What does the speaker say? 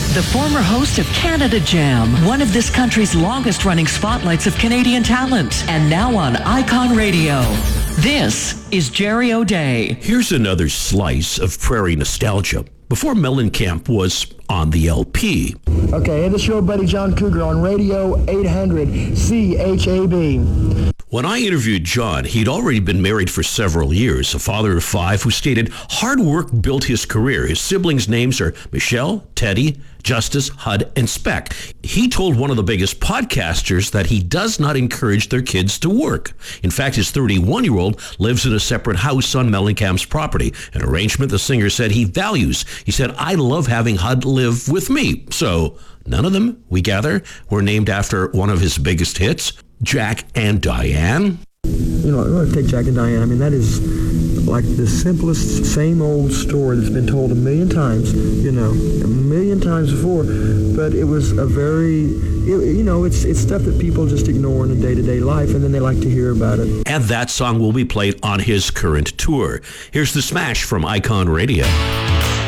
the former host of Canada Jam, one of this country's longest-running spotlights of Canadian talent, and now on Icon Radio. This is Jerry O'Day. Here's another slice of prairie nostalgia. Before Mellencamp was on the LP. Okay, and this is your buddy John Cougar on Radio 800 CHAB. When I interviewed John, he'd already been married for several years, a father of 5 who stated hard work built his career. His siblings' names are Michelle, Teddy, Justice, Hud, and Speck. He told one of the biggest podcasters that he does not encourage their kids to work. In fact, his 31-year-old lives in a separate house on Mellencamp's property, an arrangement the singer said he values. He said, "I love having Hud live with me." So none of them, we gather, were named after one of his biggest hits, Jack and Diane. You know, I'm going to take Jack and Diane. I mean, that is like the simplest, same old story that's been told a million times, you know, a million times before. But it was a very, you know, it's stuff that people just ignore in a day-to-day life, and then they like to hear about it. And that song will be played on his current tour. Here's The Smash from Icon Radio.